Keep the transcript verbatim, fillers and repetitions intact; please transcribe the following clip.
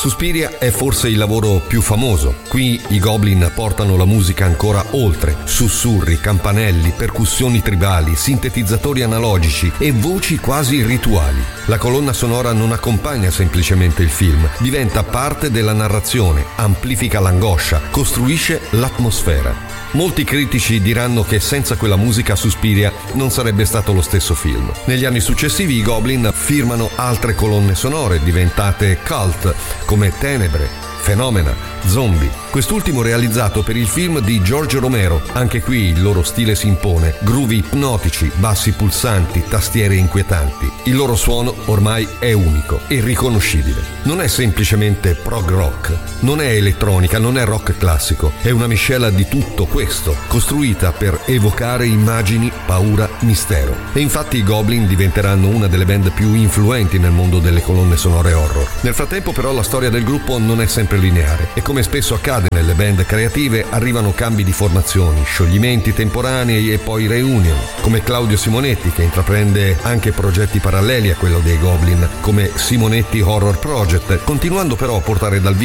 Suspiria è forse il lavoro più famoso. Qui i Goblin portano la musica ancora oltre: sussurri, campanelli, percussioni tribali, sintetizzatori analogici e voci quasi rituali. La colonna sonora non accompagna semplicemente il film, diventa parte della narrazione, amplifica l'angoscia, costruisce l'atmosfera. Molti critici diranno che senza quella musica Suspiria non sarebbe stato lo stesso film. Negli anni successivi i Goblin firmano altre colonne sonore diventate cult, come Tenebre, Fenomena, Zombie. Quest'ultimo realizzato per il film di George Romero. Anche qui il loro stile si impone: groove ipnotici, bassi pulsanti, tastiere inquietanti. Il loro suono ormai è unico e riconoscibile. Non è semplicemente prog rock, non è elettronica, non è rock classico, è una miscela di tutto questo, costruita per evocare immagini, paura, mistero. E infatti i Goblin diventeranno una delle band più influenti nel mondo delle colonne sonore horror. Nel frattempo però la storia del gruppo non è sempre lineare e, come spesso accade nelle band creative, arrivano cambi di formazioni, scioglimenti temporanei e poi reunion, come Claudio Simonetti, che intraprende anche progetti paralleli a quello dei Goblin, come Simonetti Horror Project, continuando però a portare dal vivo